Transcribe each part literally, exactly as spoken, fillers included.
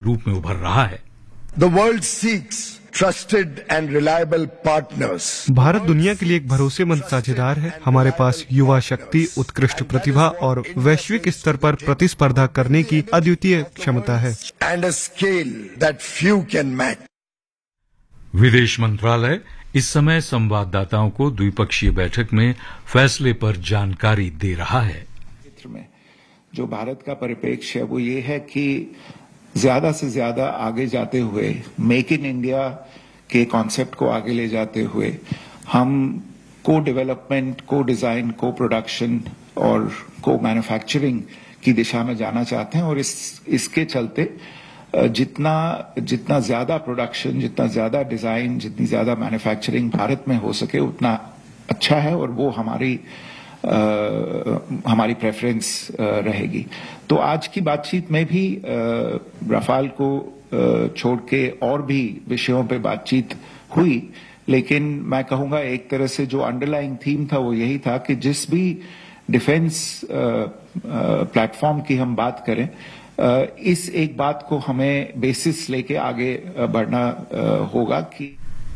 रूप में उभर रहा है। The world seeks trusted and reliable partners. Bharat दुनिया के लिए एक भरोसेमंद साझेदार है। हमारे पास युवा शक्ति, उत्कृष्ट प्रतिभा और वैश्विक स्तर पर प्रतिस्पर्धा करने की अद्वितीय क्षमता है। And a scale that few can match. विदेश मंत्रालय इस समय संवाददाताओं को द्विपक्षीय बैठक में फैसले पर जानकारी दे रहा है। क्षेत्र में जो भारत का परिप्रेक्ष्य है वो ये है कि ज्यादा से ज्यादा आगे जाते हुए मेक इन इंडिया के कॉन्सेप्ट को आगे ले जाते हुए हम को डेवलपमेंट, को डिजाइन, को प्रोडक्शन और को मैन्युफैक्चरिंग की दिशा में जाना चाहते हैं और इस इसके चलते जितना जितना ज्यादा प्रोडक्शन, जितना ज्यादा डिजाइन, जितनी ज्यादा मैन्युफैक्चरिंग भारत में हो सके उतना अच्छा है और वो हमारी आ, हमारी प्रेफरेंस रहेगी। तो आज की बातचीत में भी रफाल को आ, छोड़ के और भी विषयों पे बातचीत हुई, लेकिन मैं कहूंगा एक तरह से जो अंडरलाइंग थीम था वो यही था कि जिस भी डिफेंस प्लेटफॉर्म की हम बात करें, आ, इस एक बात को हमें बेसिस लेके आगे बढ़ना आ, होगा कि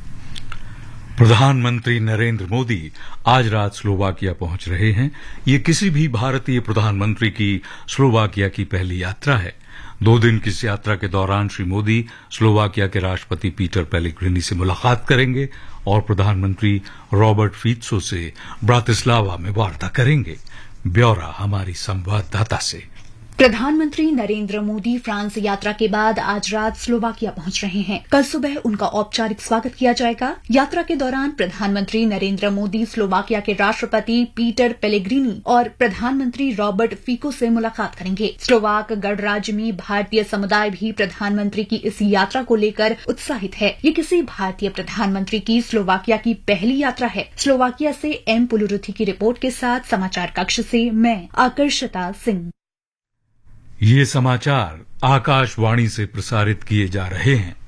प्रधानमंत्री नरेंद्र मोदी आज रात स्लोवाकिया पहुंच रहे हैं। ये किसी भी भारतीय प्रधानमंत्री की स्लोवाकिया की पहली यात्रा है। दो दिन की इस यात्रा के दौरान श्री मोदी स्लोवाकिया के राष्ट्रपति पीटर पेलेग्रिनी से मुलाकात करेंगे और प्रधानमंत्री रॉबर्ट फीत्सो से ब्रातिस्लावा में वार्ता करेंगे। ब्यौरा हमारी संवाददाता से। प्रधानमंत्री नरेंद्र मोदी फ्रांस यात्रा के बाद आज रात स्लोवाकिया पहुंच रहे हैं। कल सुबह उनका औपचारिक स्वागत किया जाएगा। यात्रा के दौरान प्रधानमंत्री नरेंद्र मोदी स्लोवाकिया के राष्ट्रपति पीटर पेलेग्रिनी और प्रधानमंत्री रॉबर्ट फीको से मुलाकात करेंगे। स्लोवाक गणराज्य में भारतीय समुदाय भी प्रधानमंत्री की इस यात्रा को लेकर उत्साहित है। ये किसी भारतीय प्रधानमंत्री की स्लोवाकिया की पहली यात्रा है। स्लोवाकिया से एम पुलुरुथी की रिपोर्ट के साथ समाचार कक्ष से मैं आकर्षता सिंह। ये समाचार आकाशवाणी से प्रसारित किए जा रहे हैं।